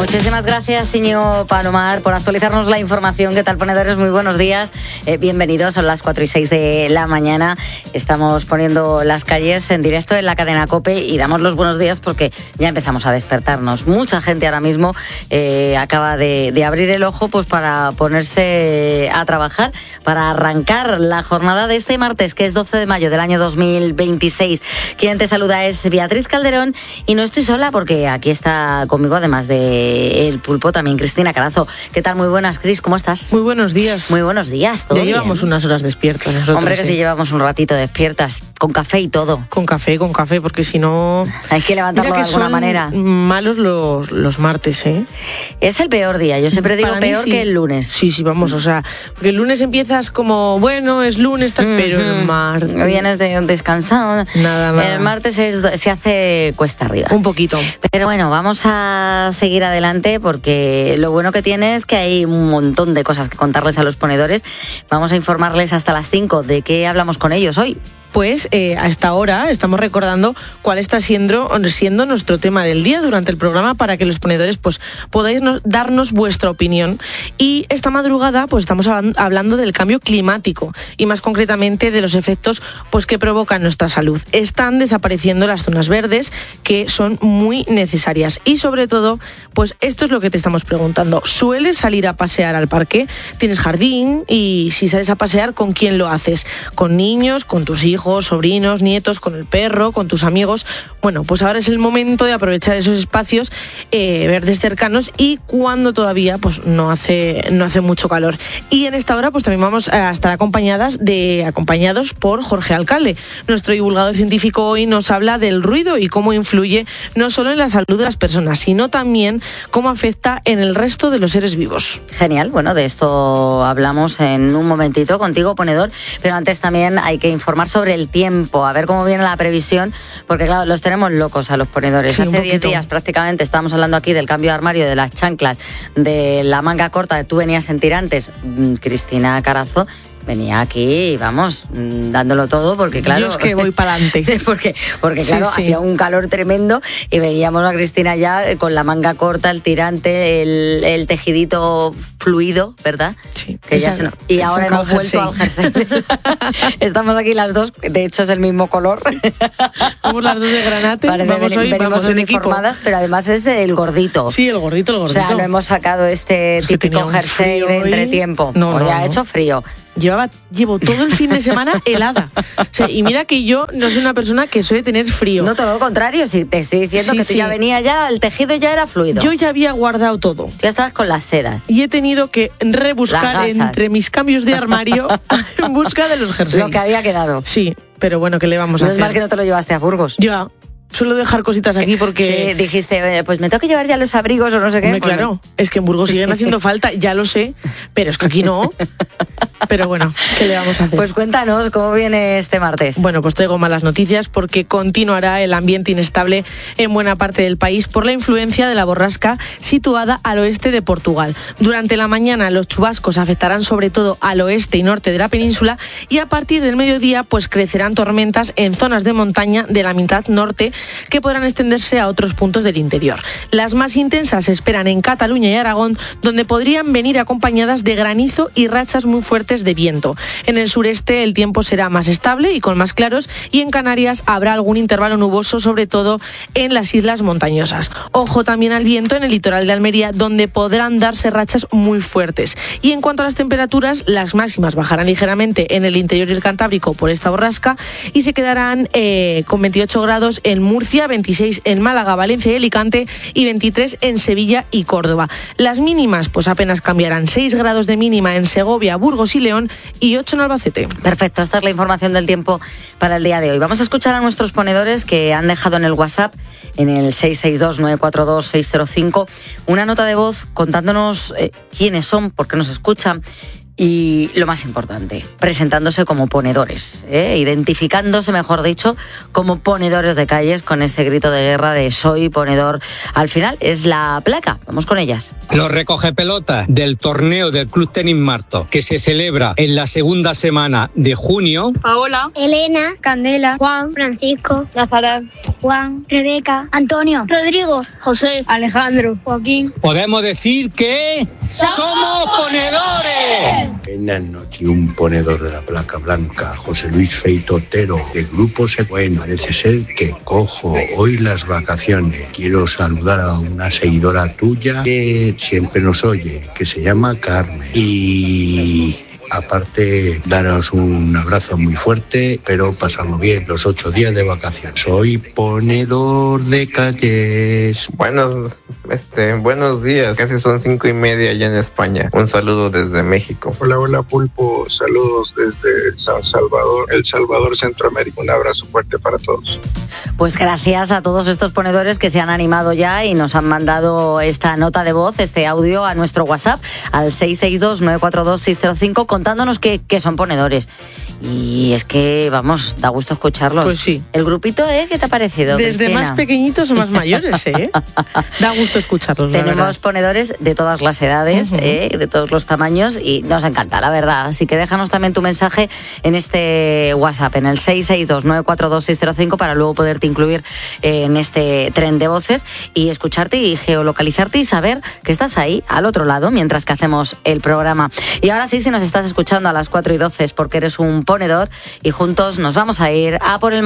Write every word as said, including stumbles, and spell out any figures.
Muchísimas gracias, Íñigo Palomar, por actualizarnos la información. ¿Qué tal, ponedores? Muy buenos días. Eh, bienvenidos, son las cuatro y seis de la mañana. Estamos poniendo las calles en directo en la cadena COPE y damos los buenos días porque ya empezamos a despertarnos. Mucha gente ahora mismo eh, acaba de, de abrir el ojo pues para ponerse a trabajar, para arrancar la jornada de este martes, que es doce de mayo del año dos mil veintiséis. Quien te saluda es Beatriz Calderón y no estoy sola porque aquí está conmigo, además de El Pulpo, también Cristina Carazo. ¿Qué tal? Muy buenas, Cris, ¿cómo estás? Muy buenos días. Muy buenos días, ¿todo Ya llevamos bien? unas horas despiertas nosotros. Hombre, que ¿eh? sí llevamos un ratito despiertas, con café y todo. Con café, con café, porque si no... Hay que levantarlo Mira que de alguna son manera. malos los, los martes, ¿eh? Es el peor día, yo siempre digo Para mí peor sí. que el lunes. Sí, sí, vamos, o sea, porque el lunes empiezas como, bueno, es lunes, tal, Mm-hmm. pero el martes... Vienes de descansado. Nada, nada. El martes es, se hace cuesta arriba. Un poquito. Pero bueno, vamos a seguir adelante porque lo bueno que tiene es que hay un montón de cosas que contarles a los ponedores. Vamos a informarles hasta las cinco de qué hablamos con ellos hoy. Pues eh, a esta hora estamos recordando cuál está siendo, siendo nuestro tema del día durante el programa para que los ponedores pues podáis nos, darnos vuestra opinión. Y esta madrugada pues estamos hablando del cambio climático y más concretamente de los efectos pues que provocan nuestra salud. Están desapareciendo las zonas verdes que son muy necesarias y sobre todo pues esto es lo que te estamos preguntando. ¿Sueles salir a pasear al parque? ¿Tienes jardín? Y si sales a pasear, ¿con quién lo haces? ¿Con niños? ¿Con tus hijos? Sobrinos, nietos, con el perro, con tus amigos? Bueno, pues ahora es el momento de aprovechar esos espacios eh, verdes cercanos y cuando todavía pues no hace no hace mucho calor. Y en esta hora pues también vamos a estar acompañadas de acompañados por Jorge Alcalde. Nuestro divulgador científico hoy nos habla del ruido y cómo influye no solo en la salud de las personas, sino también cómo afecta en el resto de los seres vivos. Genial, bueno, de esto hablamos en un momentito contigo, ponedor, pero antes también hay que informar sobre el tiempo, a ver cómo viene la previsión, porque claro, los tenemos locos a los ponedores. Sí, hace diez días prácticamente estábamos hablando aquí del cambio de armario, de las chanclas, de la manga corta que tú venías en tirantes, Cristina Carazo venía aquí, vamos, dándolo todo, porque claro... Yo es que voy para adelante. porque, porque Sí, claro, sí. hacía un calor tremendo y veíamos a Cristina ya con la manga corta, el tirante, el, el tejidito fluido, ¿verdad? Sí. Que ya Esa- se no- y esa ahora con hemos vuelto al jersey. jersey. Estamos aquí las dos, de hecho es el mismo color. Vamos las dos de granate, Parece vamos ven- hoy, venimos vamos en equipo. uniformadas, pero además es el gordito. Sí, el gordito, el O gordito. sea, no hemos sacado este Es que tenía típico un jersey frío de hoy. entretiempo. No, o no, ya ha no. hecho frío. Llevaba, llevo todo el fin de semana helada. O sea, y mira que yo no soy una persona que suele tener frío. No, todo lo contrario, si te estoy diciendo Sí, que tú sí. ya venía ya, el tejido ya era fluido. Yo ya había guardado todo. Tú ya estabas con las sedas. Y he tenido que Las rebuscar gasas. entre mis cambios de armario en busca de los jerseys. Lo que había quedado. Sí, pero bueno, ¿qué le vamos a No es hacer? mal que no te lo llevaste a Burgos. Ya, suelo dejar cositas aquí porque... Sí, dijiste, eh, pues me tengo que llevar ya los abrigos o no sé qué. Hombre, Pues claro, es que en Burgos siguen haciendo falta, ya lo sé, pero es que aquí no. Pero bueno, ¿qué le vamos a hacer? Pues cuéntanos cómo viene este martes. Bueno, pues traigo malas noticias porque continuará el ambiente inestable en buena parte del país por la influencia de la borrasca situada al oeste de Portugal. Durante la mañana los chubascos afectarán sobre todo al oeste y norte de la península y a partir del mediodía pues crecerán tormentas en zonas de montaña de la mitad norte que podrán extenderse a otros puntos del interior. Las más intensas se esperan en Cataluña y Aragón, donde podrían venir acompañadas de granizo y rachas muy fuertes de viento. En el sureste el tiempo será más estable y con más claros y en Canarias habrá algún intervalo nuboso, sobre todo en las islas montañosas. Ojo también al viento en el litoral de Almería, donde podrán darse rachas muy fuertes. Y en cuanto a las temperaturas, las máximas bajarán ligeramente en el interior y el Cantábrico por esta borrasca y se quedarán eh, con veintiocho grados en Murcia, veintiséis en Málaga, Valencia y Alicante y veintitrés en Sevilla y Córdoba. Las mínimas pues apenas cambiarán, seis grados de mínima en Segovia, Burgos y León y ocho en Albacete. Perfecto, esta es la información del tiempo para el día de hoy. Vamos a escuchar a nuestros ponedores que han dejado en el WhatsApp, en el seis seis dos, nueve cuatro dos, seis cero cinco, una nota de voz contándonos eh, quiénes son, por qué nos escuchan y, lo más importante, presentándose como ponedores, ¿eh? identificándose, mejor dicho, como ponedores de calles con ese grito de guerra de soy ponedor. Al final es la placa. Vamos con ellas. Los recogepelotas del torneo del Club Tenis Marto, que se celebra en la segunda semana de junio. Paola, Elena, Candela, Juan, Francisco, Nazaret, Juan, Rebeca, Antonio, Rodrigo, José, Alejandro, Joaquín. Podemos decir que somos ponedores. Buenas noches, un ponedor de la placa blanca, José Luis Feito Otero, de Grupo Se. Bueno, parece ser que cojo hoy las vacaciones. Quiero saludar a una seguidora tuya que siempre nos oye, que se llama Carmen. Y aparte, daros un abrazo muy fuerte, pero pasarlo bien los ocho días de vacaciones. Soy ponedor de calles. Buenos, este, buenos días. Casi son cinco y media allá en España. Un saludo desde México. Hola, hola Pulpo. Saludos desde San Salvador, El Salvador, Centroamérica. Un abrazo fuerte para todos. Pues gracias a todos estos ponedores que se han animado ya y nos han mandado esta nota de voz, este audio a nuestro WhatsApp al seis seis dos, nueve cuatro dos, seis cero cinco contándonos que, que son ponedores. Y es que, vamos, da gusto escucharlos. Pues sí. ¿El grupito, eh? ¿Qué te ha parecido, Desde Cristina? más pequeñitos o más mayores, ¿eh? Da gusto escucharlos, la Tenemos verdad. ponedores de todas las edades, Uh-huh. eh, de todos los tamaños y nos encanta, la verdad. Así que déjanos también tu mensaje en este WhatsApp, en el seis seis dos, nueve cuatro dos, seis cero cinco para luego poderte incluir eh, en este tren de voces y escucharte y geolocalizarte y saber que estás ahí, al otro lado, mientras que hacemos el programa. Y ahora sí, si nos estás escuchando a las cuatro y doce es porque eres un ponedor y juntos nos vamos a ir a por el